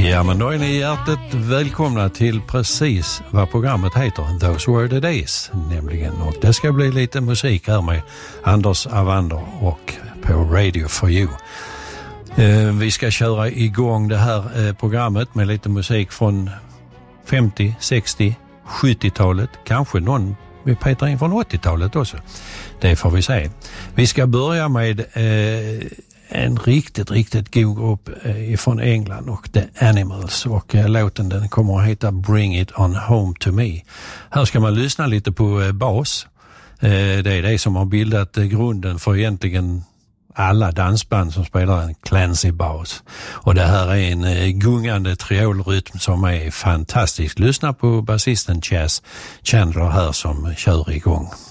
Ja, men då är ni hjärtligt välkomna till precis vad programmet heter, Those Were the Days nämligen. Och det ska bli lite musik här med Anders Avander och på Radio for You. Vi ska köra igång det här programmet med lite musik från 50, 60, 70-talet, kanske någon vi petar in från 80-talet också. Det får vi se. Vi ska börja med en riktigt god grupp ifrån England och The Animals, och låten den kommer att heta Bring It On Home To Me. Här ska man lyssna lite på bas. Det är det som har bildat grunden för egentligen alla dansband som spelar en Clancy bas. Och det här är en gungande triolrytm som är fantastisk. Lyssna på basisten Chas Chandler här som kör igång.